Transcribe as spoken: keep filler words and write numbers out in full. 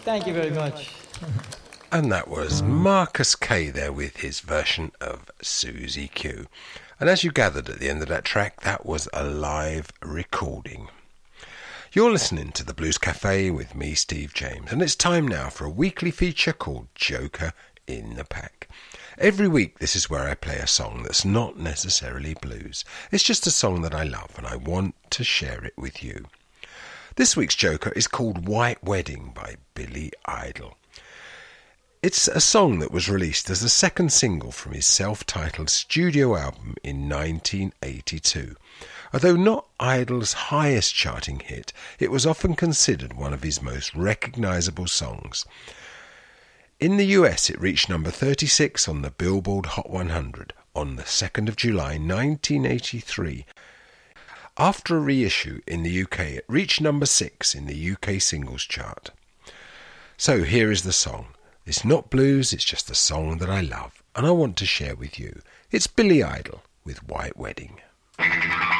Thank you very much. And that was Marcus Kay there with his version of Susie Q. And as you gathered at the end of that track, that was a live recording. You're listening to the Blues Cafe with me, Steve James, and it's time now for a weekly feature called Joker in the Pack. Every week this is where I play a song that's not necessarily blues. It's just a song that I love and I want to share it with you. This week's Joker is called White Wedding by Billy Idol. It's a song that was released as the second single from his self-titled studio album in nineteen eighty-two. Although not Idol's highest charting hit, it was often considered one of his most recognisable songs. In the U S it reached number thirty-six on the Billboard Hot one hundred on the second of July nineteen eighty-three. After a reissue in the U K it reached number six in the U K singles chart. So here is the song. It's not blues, it's just a song that I love and I want to share with you. It's Billy Idol with White Wedding.